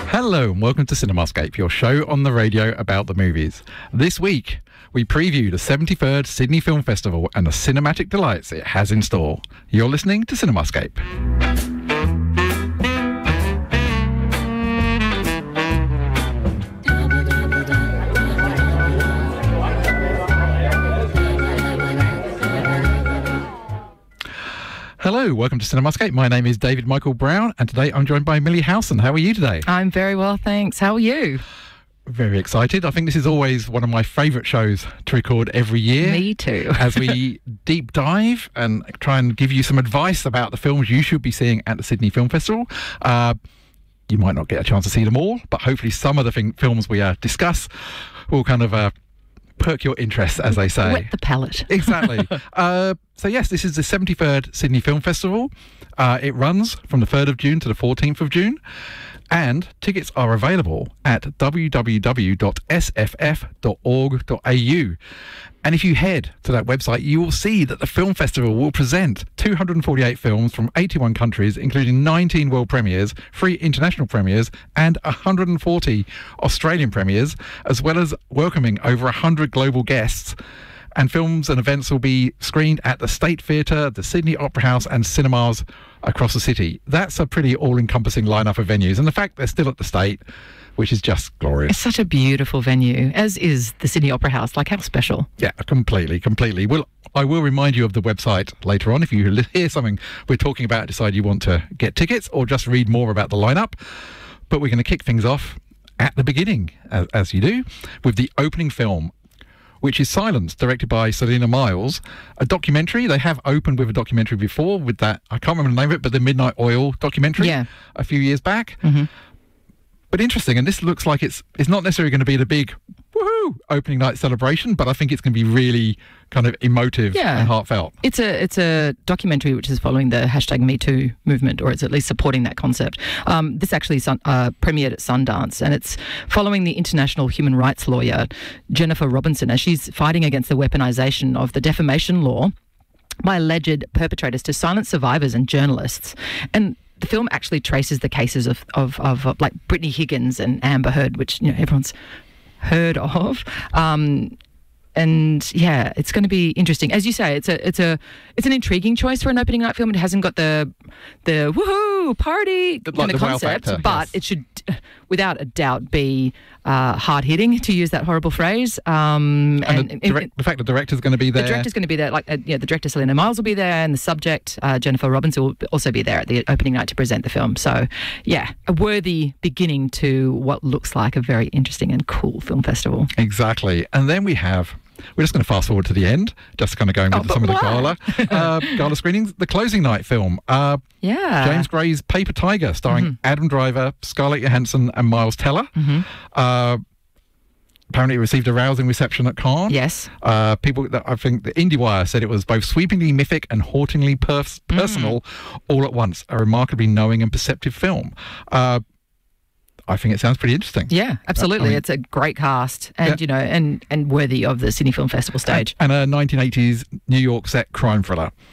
Hello and welcome to Cinemascape, your show on the radio about the movies. This week, we preview the 73rd Sydney Film Festival and the cinematic delights it has in store. You're listening to Cinemascape. Hello, welcome to Cinemascape. My name is David Michael Brown, and today I'm joined by Millie Howson. How are you today? I'm very well, thanks. How are you? Very excited. I think this is always one of my favourite shows to record every year. Me too. As we deep dive and try and give you some advice about the films you should be seeing at the Sydney Film Festival. You might not get a chance to see them all, but hopefully some of the films we discuss will kind of perk your interest, as they say. Wet the palate. Exactly. So yes, this is the 73rd Sydney Film Festival. It runs from the 3rd of June to the 14th of June. And tickets are available at www.sff.org.au. And if you head to that website, you will see that the film festival will present 248 films from 81 countries, including 19 world premieres, 3 international premieres, and 140 Australian premieres, as well as welcoming over 100 global guests. And films and events will be screened at the State Theatre, the Sydney Opera House and cinemas across the city. That's a pretty all-encompassing lineup of venues. And the fact they're still at the State, which is just glorious. It's such a beautiful venue, as is the Sydney Opera House. Like, how special. Yeah, completely. Well, I will remind you of the website later on if you hear something we're talking about, decide you want to get tickets or just read more about the lineup. But we're going to kick things off at the beginning, as you do, with the opening film, which is Silence, directed by Selina Miles, a documentary. They have opened with a documentary before with that, I can't remember the name of it, but the Midnight Oil documentary a few years back. Mm-hmm. But interesting, and this looks like it's not necessarily going to be the big woohoo opening night celebration, but I think it's going to be really kind of emotive and heartfelt. It's a documentary which is following the #MeToo movement, or it's at least supporting that concept. This actually premiered at Sundance, and it's following the international human rights lawyer Jennifer Robinson as she's fighting against the weaponization of the defamation law by alleged perpetrators to silence survivors and journalists. And the film actually traces the cases of like Brittany Higgins and Amber Heard, which everyone's heard of. And yeah, it's going to be interesting. As you say, it's an intriguing choice for an opening night film. It hasn't got the woohoo party kind of concept, wow factor, but it should, without a doubt, be hard hitting, to use that horrible phrase. And the fact the director's going to be there. The director's going to be there. The director Selina Miles will be there, and the subject Jennifer Robinson will also be there at the opening night to present the film. So yeah, a worthy beginning to what looks like a very interesting and cool film festival. Exactly. And then we're just going to fast forward to the end, just kind of going with some of the gala screenings. The closing night film, James Gray's Paper Tiger, starring Adam Driver, Scarlett Johansson and Miles Teller. Apparently it received a rousing reception at Cannes. Yes. I think the IndieWire said it was both sweepingly mythic and hauntingly personal all at once. A remarkably knowing and perceptive film. I think it sounds pretty interesting. Yeah, absolutely. It's a great cast and, and worthy of the Sydney Film Festival stage. And a 1980s New York set crime thriller.